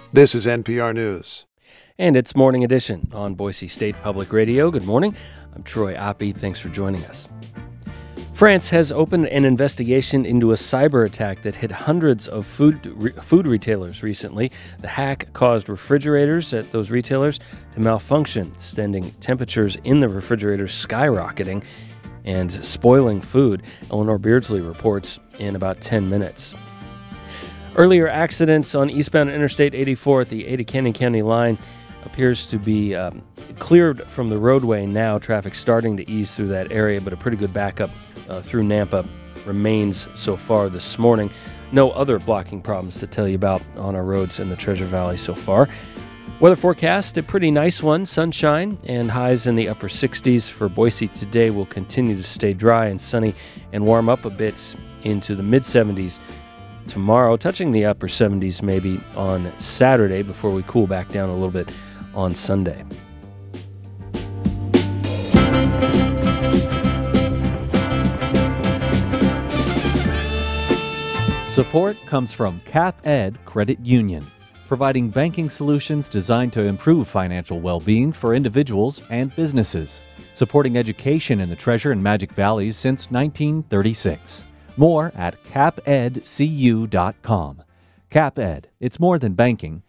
This is NPR News. And it's Morning Edition on Boise State Public Radio. Good morning. I'm Troy Oppie. Thanks for joining us. France has opened an investigation into a cyber attack that hit hundreds of food retailers recently. The hack caused refrigerators at those retailers to malfunction, sending temperatures in the refrigerators skyrocketing and spoiling food. Eleanor Beardsley reports in about 10 minutes. Earlier accidents on eastbound Interstate 84 at the Ada Canyon County line appears to be cleared from the roadway now. Traffic starting to ease through that area, but a pretty good backup through Nampa remains so far this morning. No other blocking problems to tell you about on our roads in the Treasure Valley so far. Weather forecast, a pretty nice one. Sunshine and highs in the upper 60s for Boise today will continue to stay dry and sunny and warm up a bit into the mid-70s tomorrow, touching the upper 70s maybe on Saturday before we cool back down a little bit on Sunday. Support comes from CapEd Credit Union, providing banking solutions designed to improve financial well-being for individuals and businesses, supporting education in the Treasure and Magic Valleys since 1936. More at capedcu.com. CapEd, it's more than banking,